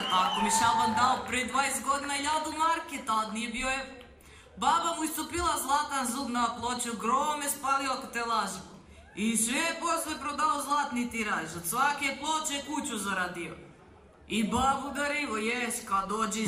Ako mi Šaban dao pre 20 godina 1000 marke, tad nije bio evro. Baba mu istupila zlatan zub na ploču, grome spalio ako te lažem. I sve je posle prodao zlatni tiraž, od svake ploče kuću zaradio. I babu darivo, jes, kad dođe iz